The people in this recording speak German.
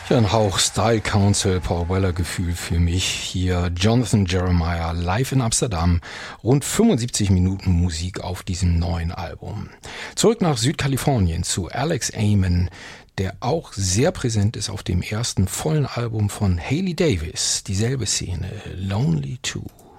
Ja, ein Hauch Style Council, Paul Weller Gefühl für mich. Hier Jonathan Jeremiah live in Amsterdam. Rund 75 Minuten Musik auf diesem neuen Album. Zurück nach Südkalifornien zu Alex Amen, der auch sehr präsent ist auf dem ersten vollen Album von Hailey Davis. Dieselbe Szene, Lonely Too.